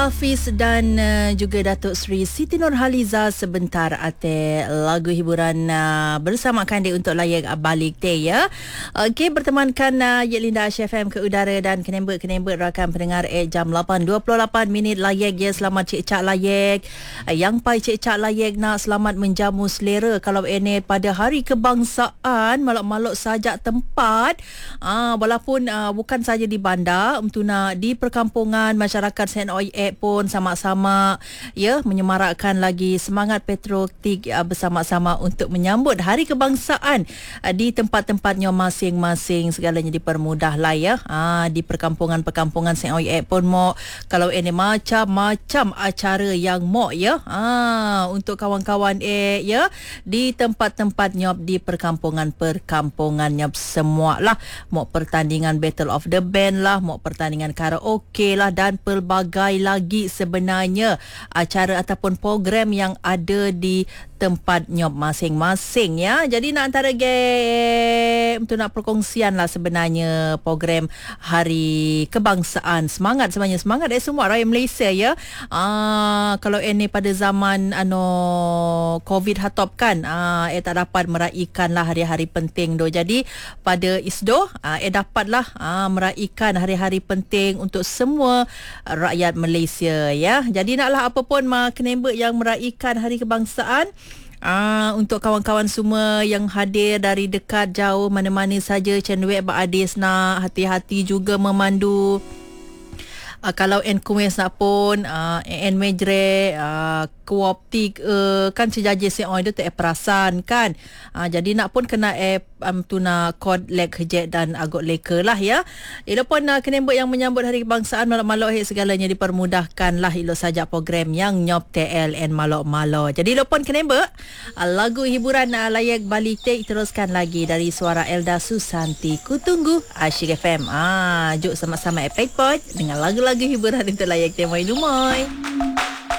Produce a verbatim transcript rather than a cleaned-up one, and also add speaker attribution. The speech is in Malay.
Speaker 1: Hafiz dan uh, juga Datuk Seri Siti Nurhaliza sebentar ate lagu hiburan uh, bersama Kandi untuk layak balik te ya. Okey, bertemankan uh, Yetlinda Asia F M ke udara dan kenembet-kenembet rakan pendengar eh jam lapan dua puluh lapan minit layak ya. Selamat cek-cak layak. Uh, yang pai cek-cak layak nak selamat menjamu selera kalau ini pada hari kebangsaan malak-malak sajak tempat. Ah uh, walaupun uh, bukan saja di bandar, umtuna di perkampungan masyarakat Saint Oi pun sama-sama ya menyemarakkan lagi semangat patriotik uh, bersama-sama untuk menyambut hari kebangsaan uh, di tempat-tempatnya masing-masing. Segalanya dipermudah lah ya. Uh, di perkampungan-perkampungan Saint Oi pun mo kalau ini macam-macam acara yang mo ya. Uh, untuk kawan-kawan eh ya di tempat-tempatnya di perkampungan-perkampungannya semua lah. Mo pertandingan Battle of the Band lah, mo pertandingan karaoke lah dan pelbagai lagi sebenarnya acara ataupun program yang ada di tempatnya masing-masing ya. Jadi nak antara game untuk nak perkongsian lah sebenarnya program hari kebangsaan. Semangat sebenarnya, semangat eh semua rakyat Malaysia ya. Ah, kalau ini pada zaman ano COVID hatop kan, ah, eh tak dapat meraihkan lah hari-hari penting do. Jadi pada I S D O ah, eh dapatlah ah, meraihkan hari-hari penting untuk semua rakyat Malaysia ya. Jadi naklah apa pun mak kenembek yang meraihkan hari kebangsaan. Ah, untuk kawan-kawan semua yang hadir dari dekat jauh mana-mana saja cenduek beradis nak hati-hati juga memandu. Uh, kalau en kumis nak pun uh, en mejre uh, kooptik uh, kan sejaje se on tu eh perasan kan. Uh, jadi nak pun kena eh um, tuna kod lek hejet dan agot leka lah ya. Ilo pun uh, kenembek yang menyambut hari kebangsaan malok-malok eh segalanya dipermudahkan lah ilo saja program yang nyop T L N malok-malok. Jadi ilo pun kenembek uh, lagu hiburan uh, layak balik te teruskan lagi dari suara Elda Susanti. Kutunggu Asyik F M. Ah, jom sama-sama epek pot dengan lagu-lagu hiburan untuk layak temoi lumoi.